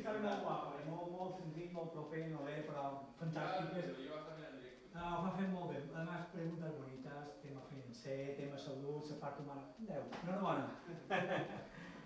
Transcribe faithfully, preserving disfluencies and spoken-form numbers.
estava molt guapa, molt, molt senzill, molt proper, no bé, però fantàstiques. No, m'ha fet molt bé. A més, preguntes bonites, tema financer, tema salut, la part humana. Déu, enhorabona.